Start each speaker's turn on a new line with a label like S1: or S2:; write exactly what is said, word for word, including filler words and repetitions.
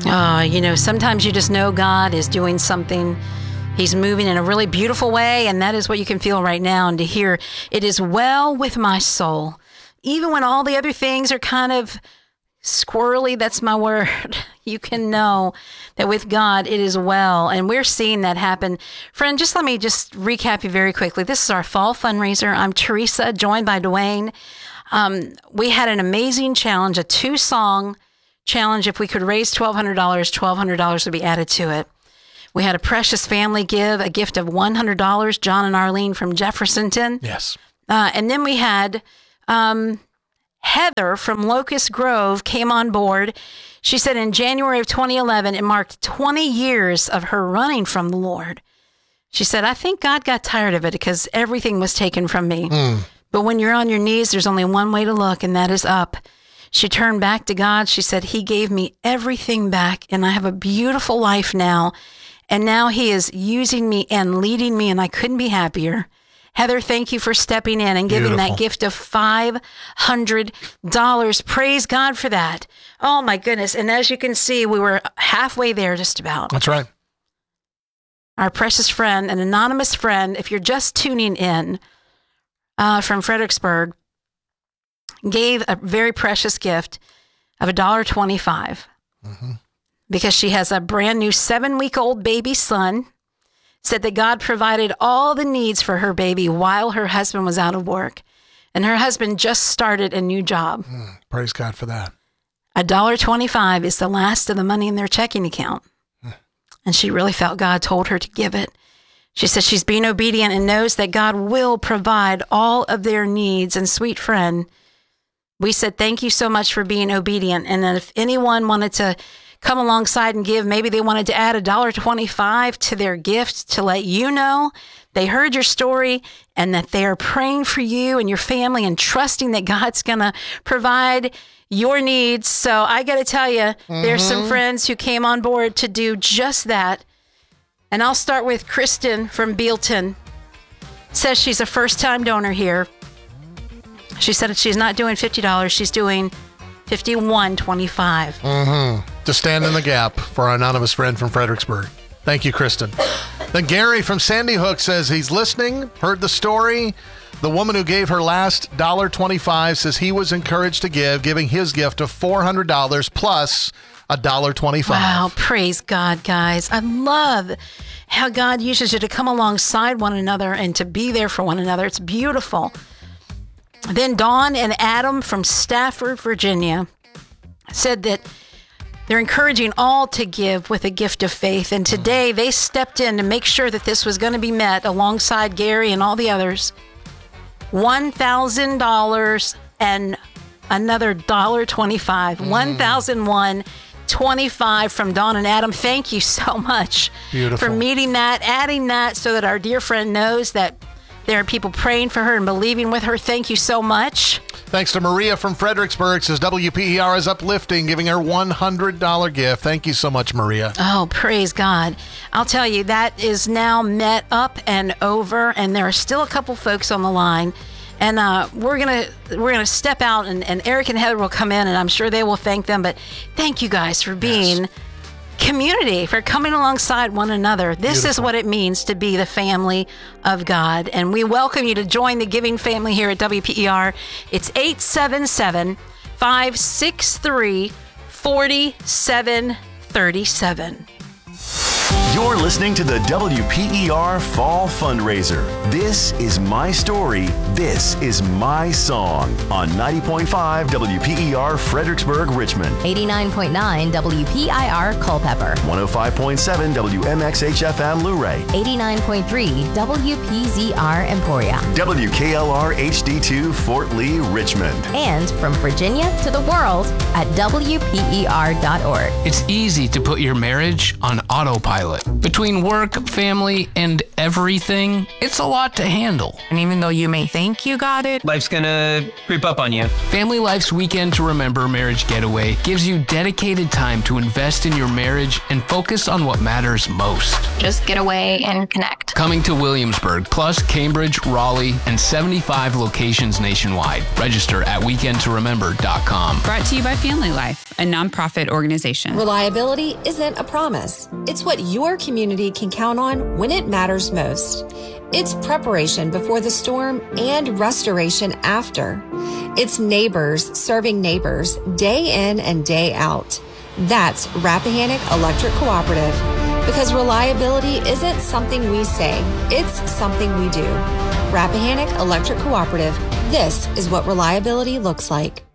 S1: Uh, you know, sometimes you just know God is doing something. He's moving in a really beautiful way, and that is what you can feel right now. And to hear, it is well with my soul. Even when all the other things are kind of squirrely, that's my word, you can know that with God, it is well. And we're seeing that happen. Friend, just let me just recap you very quickly. This is our fall fundraiser. I'm Teresa, joined by Dwayne. Um, we had an amazing challenge, a two-song challenge. If we could raise twelve hundred dollars, twelve hundred dollars would be added to it. We had a precious family give a gift of one hundred dollars, John and Arlene from Jeffersonton.
S2: Yes.
S1: Uh, and then we had um, Heather from Locust Grove came on board. She said in January of twenty eleven, it marked twenty years of her running from the Lord. She said, I think God got tired of it because everything was taken from me. Mm. But when you're on your knees, there's only one way to look, and that is up. She turned back to God. She said, he gave me everything back, and I have a beautiful life now. And now he is using me and leading me, and I couldn't be happier. Heather, thank you for stepping in and giving Beautiful. That gift of five hundred dollars. Praise God for that. Oh, my goodness. And as you can see, we were halfway there just about.
S2: That's right.
S1: Our precious friend, an anonymous friend, if you're just tuning in uh, from Fredericksburg, gave a very precious gift of one dollar and twenty-five cents mm-hmm. because she has a brand new seven-week-old baby son. Said that God provided all the needs for her baby while her husband was out of work. And her husband just started a new job.
S2: Mm, praise God for that.
S1: one dollar and twenty-five cents is the last of the money in their checking account. Mm. And she really felt God told her to give it. She said she's being obedient and knows that God will provide all of their needs. And sweet friend, we said, thank you so much for being obedient. And then if anyone wanted to come alongside and give, maybe they wanted to add one dollar and twenty-five cents to their gift to let you know they heard your story and that they are praying for you and your family and trusting that God's going to provide your needs. So I got to tell you, mm-hmm. there's some friends who came on board to do just that. And I'll start with Kristen from Bealton. Says she's a first-time donor here. She said she's not doing fifty dollars. She's doing fifty-one twenty-five.
S2: Mm-hmm. To stand in the gap for our anonymous friend from Fredericksburg. Thank you, Kristen. Then Gary from Sandy Hook says he's listening, heard the story. The woman who gave her last one dollar and twenty-five cents says he was encouraged to give, giving his gift of four hundred dollars plus one dollar and twenty-five cents.
S1: Wow, praise God, guys. I love how God uses you to come alongside one another and to be there for one another. It's beautiful. Then Dawn and Adam from Stafford, Virginia, said that they're encouraging all to give with a gift of faith. And today they stepped in to make sure that this was going to be met alongside Gary and all the others. one thousand dollars and another one dollar and twenty-five cents. Mm. one thousand one dollars and twenty-five cents from Dawn and Adam. Thank you so much
S2: Beautiful.
S1: For meeting that, adding that so that our dear friend knows that there are people praying for her and believing with her. Thank you so much.
S2: Thanks to Maria from Fredericksburg. Says W P E R is uplifting, giving her one hundred dollars gift. Thank you so much, Maria.
S1: Oh, praise God. I'll tell you, that is now met up and over, and there are still a couple folks on the line. And uh, we're gonna we're gonna step out, and, and Eric and Heather will come in, and I'm sure they will thank them. But thank you guys for being yes. community, for coming alongside one another. This Beautiful. Is what it means to be the family of God. And we welcome you to join the giving family here at W P E R. It's eight seven seven, five six three, four seven three seven.
S3: You're listening to the W P E R Fall Fundraiser. This is my story. This is my song on ninety point five W P E R Fredericksburg, Richmond.
S4: eighty-nine point nine W P I R Culpeper.
S3: one oh five point seven W M X H F M Luray.
S4: eighty-nine point three W P Z R Emporia.
S3: W K L R H D two Fort Lee, Richmond.
S4: And from Virginia to the world at W P E R dot org.
S5: It's easy to put your marriage on autopilot. handle it. Between work, family, and everything, it's a lot to handle.
S6: And even though you may think you got it,
S7: life's gonna creep up on you.
S5: Family Life's Weekend to Remember Marriage Getaway gives you dedicated time to invest in your marriage and focus on what matters most.
S8: Just get away and connect.
S5: Coming to Williamsburg, plus Cambridge, Raleigh, and seventy-five locations nationwide. Register at weekend to remember dot com.
S9: Brought to you by Family Life, a nonprofit organization.
S10: Reliability isn't a promise. It's what your community can count on when it matters most. It's preparation before the storm and restoration after. It's neighbors serving neighbors day in and day out. That's Rappahannock Electric Cooperative. Because reliability isn't something we say, it's something we do. Rappahannock Electric Cooperative. This is what reliability looks like.